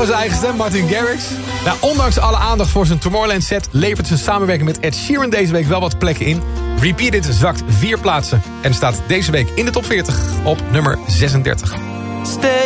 gewoon zijn eigen stem, Martin Garrix. Nou, ondanks alle aandacht voor zijn Tomorrowland set... levert zijn samenwerking met Ed Sheeran deze week wel wat plekken in. Repeated zakt 4 plaatsen en staat deze week in de top 40 op nummer 36.